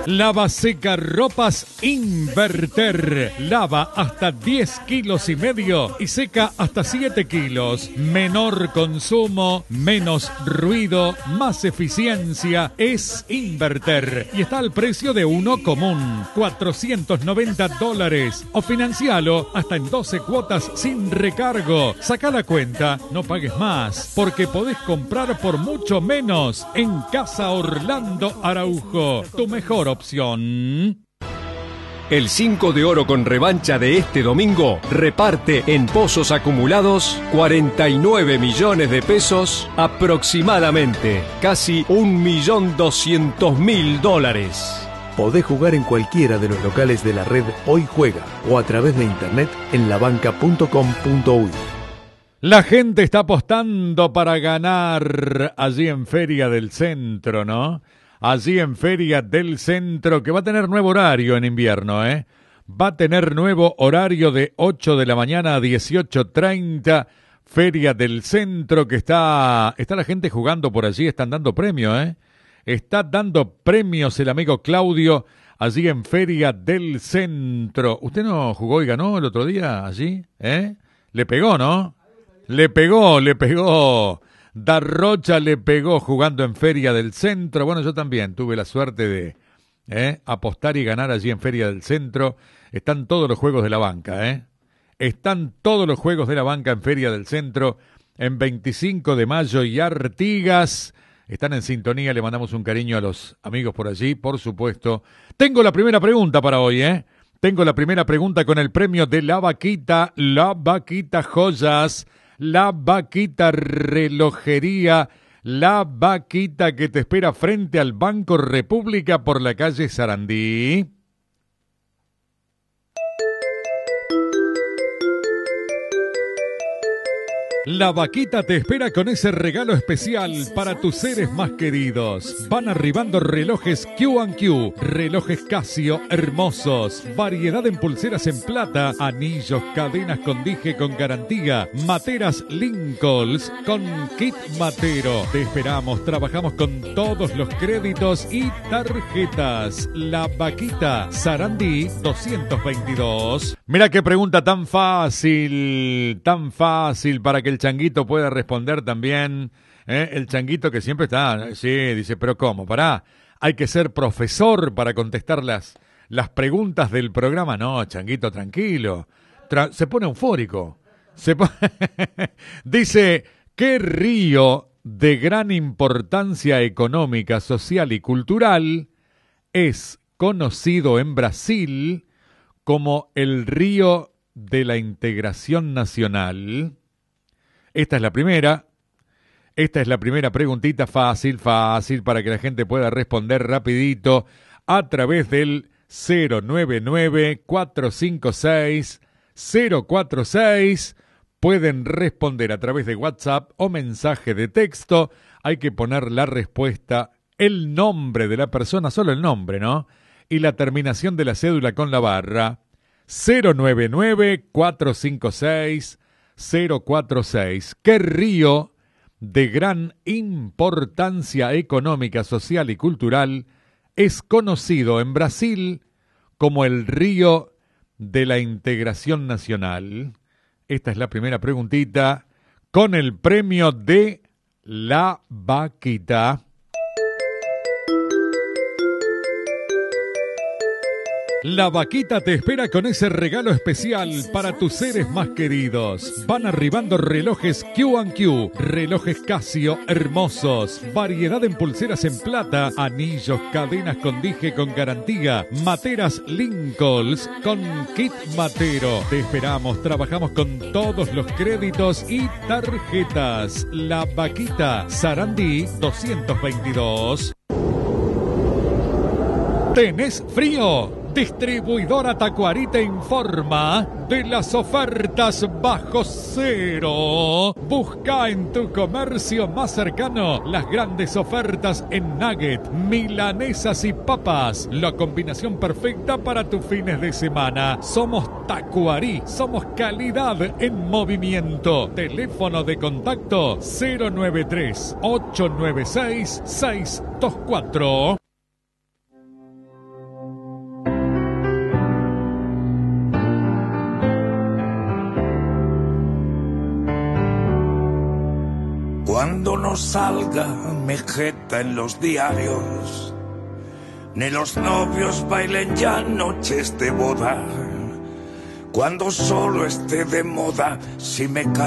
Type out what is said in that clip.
Lava seca ropas Inverter. Lava hasta 10 kilos y medio y seca hasta 7 kilos. Menor consumo, menos ruido, más eficiencia. Es Inverter. Y está al precio de uno común. $490. O financialo hasta en 12 cuotas sin recargo. Saca la cuenta, no pagues más, porque podés comprar por mucho menos en Casa Orlando Araujo. Tu mejor opción. El 5 de oro con revancha de este domingo reparte en pozos acumulados 49 millones de pesos aproximadamente, casi 1.200.000 dólares. Podés jugar en cualquiera de los locales de la red Hoy Juega o a través de internet en labanca.com.uy. La gente está apostando para ganar allí en Feria del Centro, ¿no? Allí en Feria del Centro, que va a tener nuevo horario en invierno, ¿eh? Va a tener nuevo horario de 8 de la mañana a 18:30. Feria del Centro, que está la gente jugando por allí, están dando premio, ¿eh? Está dando premios el amigo Claudio allí en Feria del Centro. ¿Usted no jugó y ganó el otro día allí? Le pegó, ¿no? Le pegó. Darrocha le pegó jugando en Feria del Centro. Bueno, yo también tuve la suerte de apostar y ganar allí en Feria del Centro. Están todos los juegos de la banca, ¿eh? Están todos los juegos de la banca en Feria del Centro, en 25 de mayo y Artigas. Están en sintonía, le mandamos un cariño a los amigos por allí, por supuesto. Tengo la primera pregunta para hoy, ¿eh? Tengo la primera pregunta con el premio de La Vaquita Joyas, La Vaquita Relojería, La Vaquita que te espera frente al Banco República por la calle Sarandí. La Vaquita te espera con ese regalo especial para tus seres más queridos. Van arribando relojes Q&Q, relojes Casio hermosos, variedad en pulseras en plata, anillos, cadenas con dije con garantía, materas Lincolns con kit matero. Te esperamos, trabajamos con todos los créditos y tarjetas. La Vaquita, Sarandí 222. Mira qué pregunta tan fácil para que el Changuito pueda responder también, el Changuito que siempre está, sí, dice, pero ¿cómo? Pará, hay que ser profesor para contestar las preguntas del programa. No, Changuito, tranquilo, se pone eufórico, dice, ¿qué río de gran importancia económica, social y cultural es conocido en Brasil como el río de la integración nacional? Esta es la primera preguntita fácil para que la gente pueda responder rapidito a través del 099-456-046. Pueden responder a través de WhatsApp o mensaje de texto. Hay que poner la respuesta, el nombre de la persona, solo el nombre, ¿no? Y la terminación de la cédula con la barra 099-456-046. ¿Qué río de gran importancia económica, social y cultural es conocido en Brasil como el río de la integración nacional? Esta es la primera preguntita con el premio de La Vaquita. La Vaquita te espera con ese regalo especial para tus seres más queridos. Van arribando relojes Q&Q, relojes Casio hermosos, variedad en pulseras en plata, anillos, cadenas con dije con garantía, materas Lincolns con kit matero. Te esperamos, trabajamos con todos los créditos y tarjetas. La Vaquita, Sarandí 222. ¿Tenés frío? Distribuidora Tacuarí te informa de las ofertas bajo cero. Busca en tu comercio más cercano las grandes ofertas en nugget, milanesas y papas. La combinación perfecta para tus fines de semana. Somos Tacuarí, somos calidad en movimiento. Teléfono de contacto 093-896-624. no salga mi jeta en los diarios, ni los novios bailen ya noches de boda, cuando solo esté de moda, si me cae